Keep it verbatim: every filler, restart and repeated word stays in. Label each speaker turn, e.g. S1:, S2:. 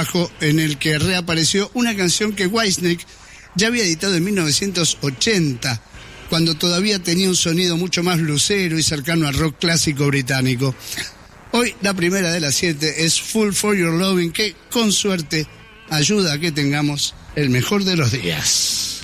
S1: trabajo en el que reapareció una canción que Whitesnake ya había editado en mil novecientos ochenta, cuando todavía tenía un sonido mucho más blusero y cercano al rock clásico británico. Hoy la primera de las siete es Fool for Your Loving, que con suerte ayuda a que tengamos el mejor de los días.